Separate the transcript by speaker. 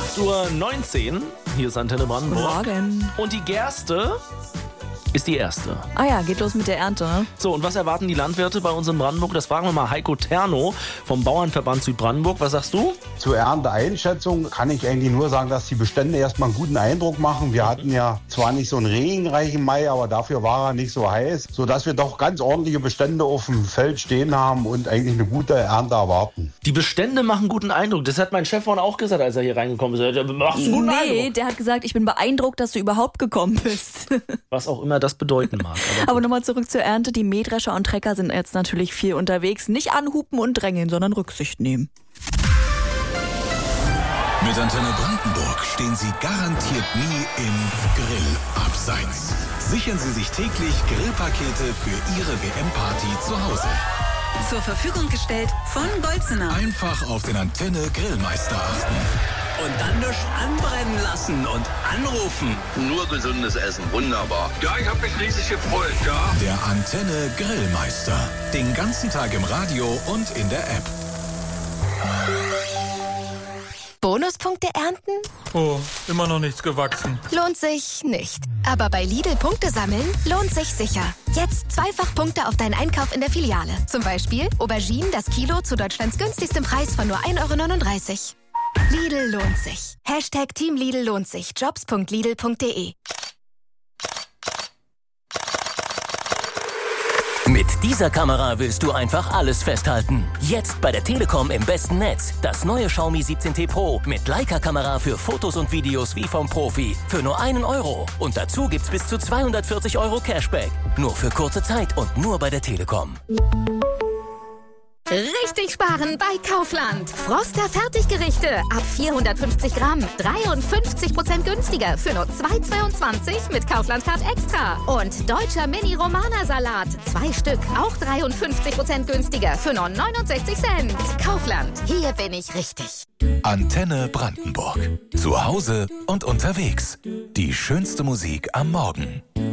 Speaker 1: 8:19 Uhr. Hier ist Antenne Brandenburg.
Speaker 2: Guten Morgen.
Speaker 1: Und die Gerste ist die erste.
Speaker 2: Ah ja, geht los mit der Ernte. Ne?
Speaker 1: So, und was erwarten die Landwirte bei uns in Brandenburg? Das fragen wir mal Heiko Terno vom Bauernverband Südbrandenburg. Was sagst du?
Speaker 3: Zur Ernteeinschätzung kann ich eigentlich nur sagen, dass die Bestände erstmal einen guten Eindruck machen. Wir hatten ja zwar nicht so einen regenreichen Mai, aber dafür war er nicht so heiß, sodass wir doch ganz ordentliche Bestände auf dem Feld stehen haben und eigentlich eine gute Ernte erwarten.
Speaker 1: Die Bestände machen guten Eindruck. Das hat mein Chef vorhin auch gesagt, als er hier reingekommen ist. Machst du einen guten Eindruck?
Speaker 2: Der hat gesagt, ich bin beeindruckt, dass du überhaupt gekommen bist.
Speaker 1: Was auch immer das bedeuten mag.
Speaker 2: Aber nochmal zurück zur Ernte. Die Mähdrescher und Trecker sind jetzt natürlich viel unterwegs. Nicht anhupen und drängeln, sondern Rücksicht nehmen.
Speaker 4: Mit Antenne Brandenburg stehen Sie garantiert nie im Grillabseits. Sichern Sie sich täglich Grillpakete für Ihre WM-Party zu Hause.
Speaker 5: Zur Verfügung gestellt von Golzener.
Speaker 4: Einfach auf den Antenne Grillmeister achten.
Speaker 6: Und dann nicht anbrennen lassen und anrufen.
Speaker 7: Nur gesundes Essen, wunderbar. Ja, ich habe mich riesig gefreut, ja.
Speaker 4: Der Antenne Grillmeister. Den ganzen Tag im Radio und in der App.
Speaker 8: Bonuspunkte ernten?
Speaker 9: Oh, immer noch nichts gewachsen.
Speaker 8: Lohnt sich nicht. Aber bei Lidl Punkte sammeln lohnt sich sicher. Jetzt 2-fach Punkte auf deinen Einkauf in der Filiale. Zum Beispiel Auberginen das Kilo zu Deutschlands günstigstem Preis von nur 1,39 €. Lidl lohnt sich. Hashtag Team Lidl lohnt sich. Jobs.lidl.de.
Speaker 10: Mit dieser Kamera willst du einfach alles festhalten. Jetzt bei der Telekom im besten Netz. Das neue Xiaomi 17T Pro mit Leica-Kamera für Fotos und Videos wie vom Profi. Für nur 1 €. Und dazu gibt's bis zu 240 € Cashback. Nur für kurze Zeit und nur bei der Telekom.
Speaker 8: Richtig sparen bei Kaufland. Froster Fertiggerichte ab 450 Gramm. 53% günstiger für nur 2,22 mit Kaufland Card Extra. Und deutscher Mini-Romana-Salat. 2 Stück, auch 53% günstiger für nur 69 Cent. Kaufland, hier bin ich richtig.
Speaker 4: Antenne Brandenburg. Zu Hause und unterwegs. Die schönste Musik am Morgen.